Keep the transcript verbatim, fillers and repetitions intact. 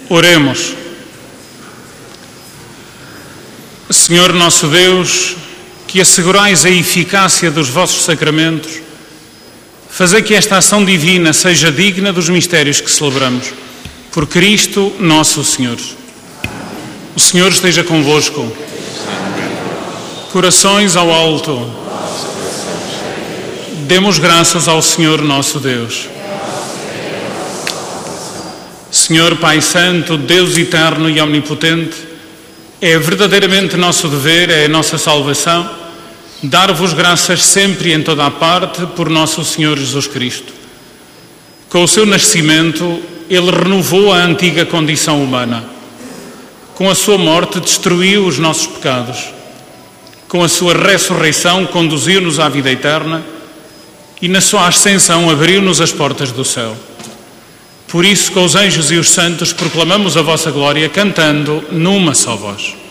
Oremos. Senhor nosso Deus, que assegurais a eficácia dos vossos sacramentos, fazei que esta ação divina seja digna dos mistérios que celebramos. Por Cristo nosso Senhor. O Senhor esteja convosco. Corações ao alto. Demos graças ao Senhor nosso Deus. Senhor Pai Santo, Deus eterno e omnipotente, é verdadeiramente nosso dever, é a nossa salvação, dar-vos graças sempre e em toda a parte por nosso Senhor Jesus Cristo. Com o seu nascimento, Ele renovou a antiga condição humana. Com a sua morte, destruiu os nossos pecados. Com a sua ressurreição, conduziu-nos à vida eterna e na sua ascensão abriu-nos as portas do céu. Por isso, com os anjos e os santos, proclamamos a vossa glória, cantando numa só voz.